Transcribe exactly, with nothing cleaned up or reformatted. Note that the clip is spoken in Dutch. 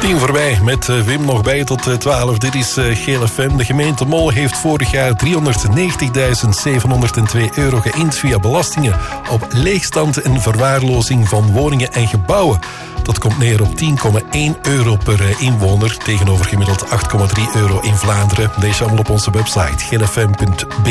Tien voorbij, met Wim nog bij tot twaalf. Dit is Geel F M. De gemeente Mol heeft vorig jaar driehonderdnegentigduizend zevenhonderdtwee euro geïnd via belastingen op leegstand en verwaarlozing van woningen en gebouwen. Dat komt neer op tien komma één euro per inwoner, tegenover gemiddeld acht komma drie euro in Vlaanderen. Deze allemaal op onze website geel f m punt b